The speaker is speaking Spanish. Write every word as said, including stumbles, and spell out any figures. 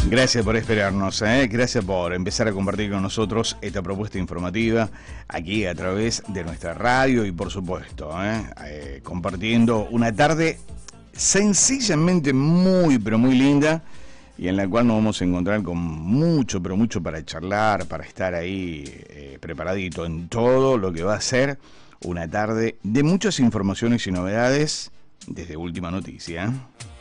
Gracias por esperarnos, ¿eh? Gracias por empezar a compartir con nosotros esta propuesta informativa aquí a través de nuestra radio y por supuesto, ¿eh? Eh, compartiendo una tarde sencillamente muy pero muy linda y en la cual nos vamos a encontrar con mucho pero mucho para charlar, para estar ahí eh, preparadito en todo lo que va a ser una tarde de muchas informaciones y novedades desde Última Noticia.